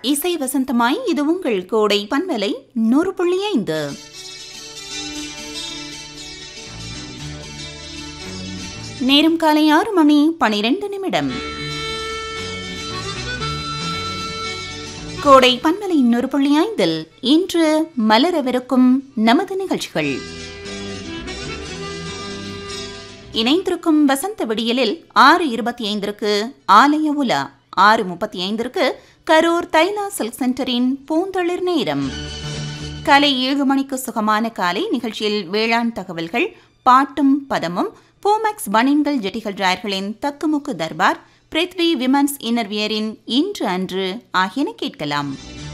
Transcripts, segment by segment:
இசை வசந்தமாய் இது உங்கள் கோடை பன்மலை 100.5. நேரம் காலை 6 மணி 12 நிமிடம். கோடை பன்மலை 100.5 இன்று மலரவிருக்கும் நமது நிகழ்ச்சிகள். இணைந்திருக்கும் வசந்த விடியலில் 6:25 ஆலய உலா, 6:35 கரூர் தைலா சில்க் சென்டரின் பூந்தளிர் நேரம். காலை 7 மணிக்கு சுகமான காலை நிகழ்ச்சியில் வேளாண் தகவல்கள், பாட்டும் பதமும், பூமெக்ஸ் பனின்கள் ஜெட்டிகள் டிராயர்களின் தக்குமுக்கு தர்பார், பிரித்வி விமன்ஸ் இன்னர்வியரின் இன்று அன்று ஆகியன கேட்கலாம்.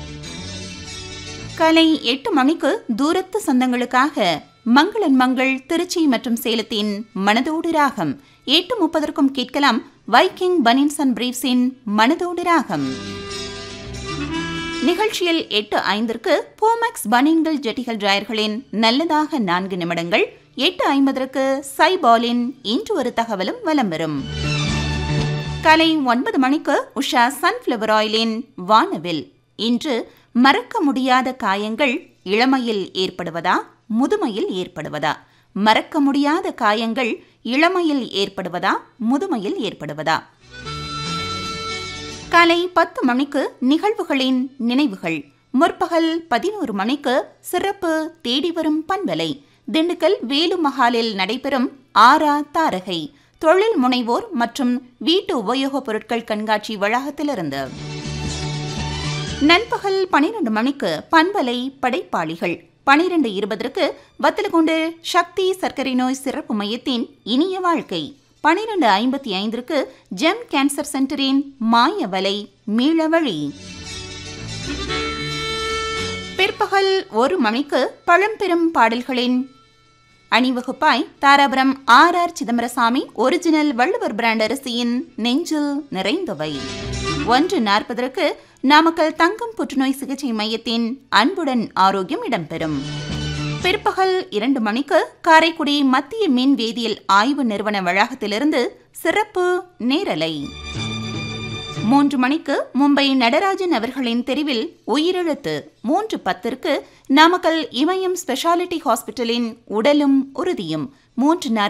காலை 8 மணிக்கு தூரத்து சொந்தங்களுக்காக மங்களன் மங்கள் திருச்சி மற்றும் சேலத்தின் மனதோடு ராகம். 8:30 கேட்கலாம் வைக்கிங் பனின்ஸ் அண்ட் பிரீவ்ஸின் மனதோடு ராகம். நிகழ்ச்சியில் 8:05 பூமெக்ஸ் பனின்கள் ஜெட்டிகள் டிராயர்களின் நல்லதாக 4 நிமிடங்கள். 8:50 சைபாலின் இன்று ஒரு தகவலும் வலம் வரும். காலை 9 மணிக்கு உஷா சன்ஃப்ளவர் ஆயிலின் வானவில். இன்று மறக்க முடியாத காயங்கள் இளமையில் ஏற்படுவதா முதுமையில் ஏற்படுவதா? மறக்க முடியாத காயங்கள் இளமையில் ஏற்படுவதா முதுமையில் ஏற்படுவதா? காலை 10 மணிக்கு நிகழ்வுகளின் நினைவுகள். முற்பகல் 11 மணிக்கு சிறப்பு தேடி வரும் பண்பலை. திண்டுக்கல் வேலு மஹாலில் நடைபெறும் ஆரா தாரகை தொழில் முனைவோர் மற்றும் வீட்டு உபயோகப் பொருட்கள் கண்காட்சி வளாகத்திலிருந்து. நண்பகல் 12 மணிக்கு பண்பலை படைப்பாளிகள். 12:20 வத்தலகுண்டு சக்தி சர்க்கரை நோய் சிறப்பு மையத்தின் இனிய வாழ்க்கை. 12:55 ஜெம் கேன்சர் சென்டரின் மாயவலை மீளவழி. பிற்பகல் 1 மணிக்கு பழம்பெரும் பாடல்களின் அணிவகுப்பாய் Dharapuram R Chidambarasamy original Valluvar brand அரிசியின் நெஞ்சில் நிறைந்தவை. 1:40 நாமக்கல் தங்கம் புற்றுநோய் சிகிச்சை மையத்தின் அன்புடன் ஆரோக்கியம் இடம்பெறும். பிற்பகல் 2 மணிக்கு காரைக்குடி மத்திய மின் வேதியியல் ஆய்வு நிறுவன வளாகத்திலிருந்து சிறப்பு நேரலை. 3 மணிக்கு மும்பை நடராஜன் அவர்களின் தெரிவில் உயிரெழுத்து. 3:10 நாமக்கல் இமயம் ஸ்பெஷாலிட்டி ஹாஸ்பிட்டலின் உடலும் உறுதியும். 3:40